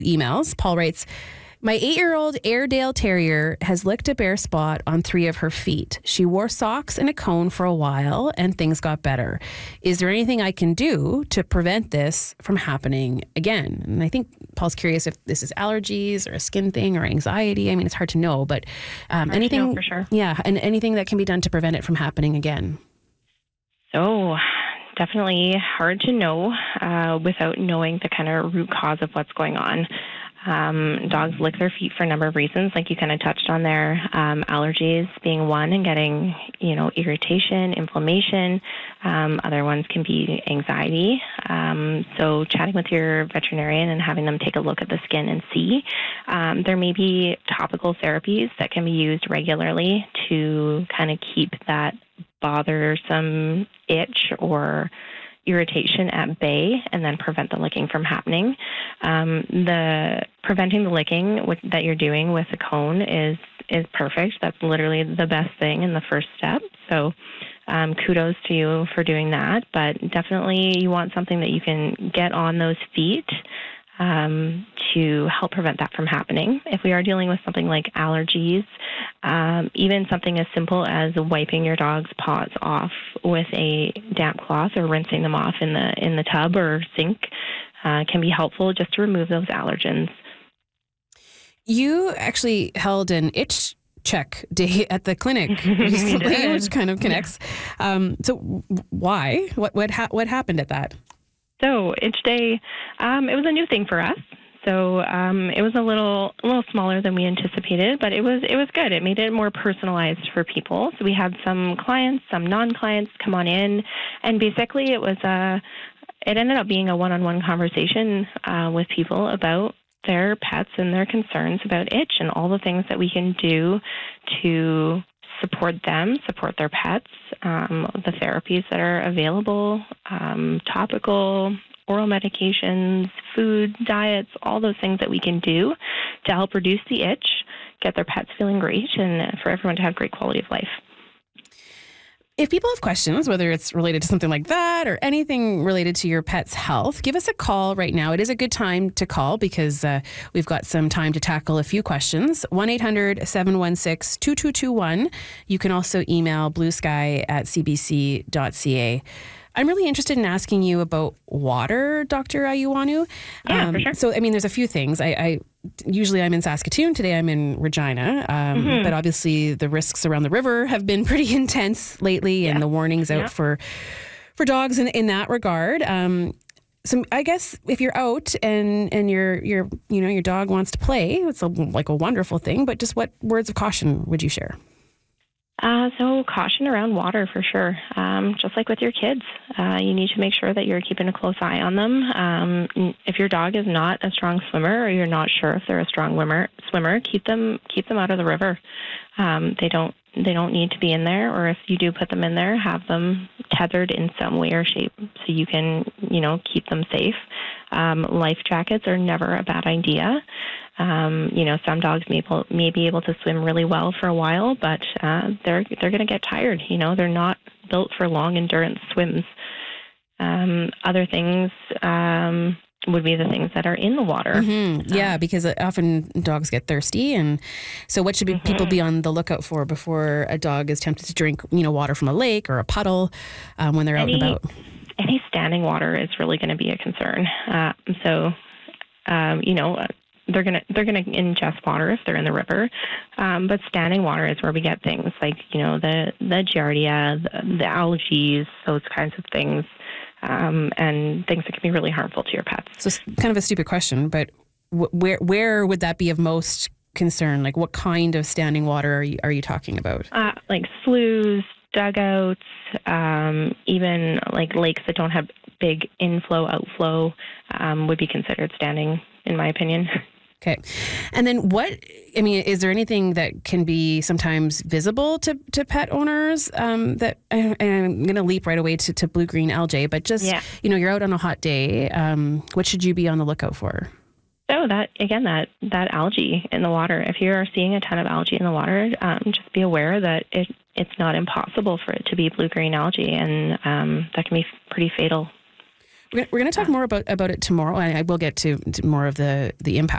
emails. Paul writes, my 8-year-old Airedale Terrier has licked a bare spot on 3 of her feet. She wore socks and a cone for a while and things got better. Is there anything I can do to prevent this from happening again? And I think Paul's curious if this is allergies or a skin thing or anxiety. I mean, it's hard to know, but anything, to know for sure. Yeah, and anything that can be done to prevent it from happening again. So definitely hard to know without knowing the kind of root cause of what's going on. Dogs lick their feet for a number of reasons, like you kind of touched on there, allergies being one, and getting, irritation, inflammation. Other ones can be anxiety. So chatting with your veterinarian and having them take a look at the skin and see. There may be topical therapies that can be used regularly to kind of keep that bothersome itch or irritation at bay and then prevent the licking from happening. The preventing the licking that you're doing with a cone is perfect. That's literally the best thing and the first step. So kudos to you for doing that. But definitely you want something that you can get on those feet to help prevent that from happening. If we are dealing with something like allergies, even something as simple as wiping your dog's paws off with a damp cloth or rinsing them off in the tub or sink can be helpful just to remove those allergens. You actually held an itch check day at the clinic recently, which kind of connects. Yeah. So why? What happened at that? So Itch Day, it was a new thing for us. So it was a little smaller than we anticipated, but it was good. It made it more personalized for people. So we had some clients, some non-clients come on in, and basically it ended up being a one-on-one conversation with people about their pets and their concerns about itch and all the things that we can do to support them, support their pets, the therapies that are available, topical, oral medications, food, diets, all those things that we can do to help reduce the itch, get their pets feeling great, and for everyone to have great quality of life. If people have questions, whether it's related to something like that or anything related to your pet's health, give us a call right now. It is a good time to call because we've got some time to tackle a few questions. 1-800-716-2221. You can also email bluesky@cbc.ca. I'm really interested in asking you about water, Dr. Ayuanu. Yeah, for sure. So, I mean, there's a few things. Usually I'm in Saskatoon. Today I'm in Regina. But obviously the risks around the river have been pretty intense lately, and the warnings out for dogs in that regard. So I guess if you're out and your dog wants to play, it's like a wonderful thing. But just what words of caution would you share? So caution around water for sure. Just like with your kids, you need to make sure that you're keeping a close eye on them. If your dog is not a strong swimmer, or you're not sure if they're a strong swimmer, keep them out of the river. They don't need to be in there, or if you do put them in there, have them tethered in some way or shape so you can, keep them safe. Life jackets are never a bad idea. Some dogs may be able to swim really well for a while, but they're going to get tired. They're not built for long endurance swims. Other things would be the things that are in the water. Mm-hmm. Yeah, because often dogs get thirsty, and so what should people be on the lookout for before a dog is tempted to drink, water from a lake or a puddle when they're out and about? Any standing water is really going to be a concern. They're gonna ingest water if they're in the river, but standing water is where we get things like the giardia, the allergies, those kinds of things, and things that can be really harmful to your pets. So it's kind of a stupid question, but where would that be of most concern? Like what kind of standing water are you talking about? Like sloughs, dugouts, even like lakes that don't have big inflow, outflow would be considered standing, in my opinion. Okay. And then is there anything that can be sometimes visible to pet owners that, and I'm going to leap right away to blue-green algae, but just, you're out on a hot day. What should you be on the lookout for? So that algae in the water, if you're seeing a ton of algae in the water, just be aware that it's not impossible for it to be blue-green algae, and that can be pretty fatal. We're going to talk more about it tomorrow, and I will get to more of the impact